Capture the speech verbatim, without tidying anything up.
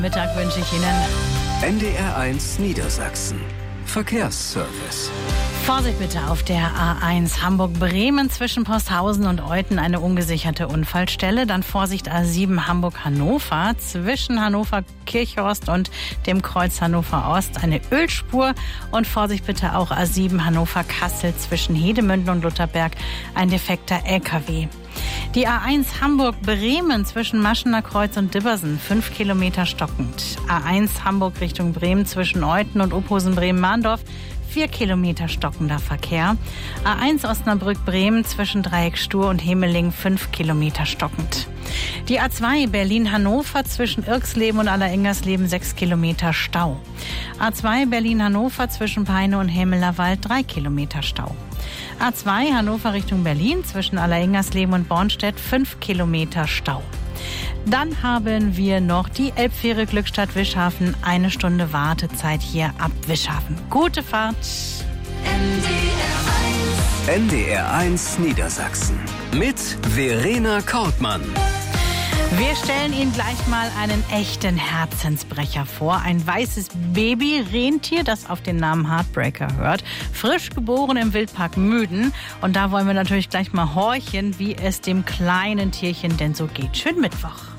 Mittag wünsche ich Ihnen. N D R eins Niedersachsen. Verkehrsservice. Vorsicht bitte auf der A eins Hamburg-Bremen zwischen Posthausen und Euthen eine ungesicherte Unfallstelle. Dann Vorsicht A sieben Hamburg-Hannover zwischen Hannover-Kirchhorst und dem Kreuz Hannover-Ost eine Ölspur. Und Vorsicht bitte auch A sieben Hannover-Kassel zwischen Hedemünden und Lutherberg ein defekter L K W. Die A eins Hamburg-Bremen zwischen Maschener Kreuz und Dibbersen, fünf Kilometer stockend. A eins Hamburg Richtung Bremen zwischen Euthen und Uphusen-Bremen-Mahndorf, vier Kilometer stockender Verkehr. A eins Osnabrück-Bremen zwischen Dreieck Stur und Hemeling, fünf Kilometer stockend. Die A zwei Berlin-Hannover zwischen Irxleben und Allerengersleben, sechs Kilometer Stau. A zwei Berlin-Hannover zwischen Peine und Hämelerwald, drei Kilometer Stau. A zwei Hannover Richtung Berlin zwischen Allerengersleben und Bornstedt, fünf Kilometer Stau. Dann haben wir noch die Elbfähre Glückstadt-Wischhafen. Eine Stunde Wartezeit hier ab Wischhafen. Gute Fahrt. N D R eins Niedersachsen. Mit Verena Kortmann. Wir stellen Ihnen gleich mal einen echten Herzensbrecher vor. Ein weißes Baby-Rentier, das auf den Namen Heartbreaker hört. Frisch geboren im Wildpark Müden. Und da wollen wir natürlich gleich mal horchen, wie es dem kleinen Tierchen denn so geht. Schönen Mittwoch.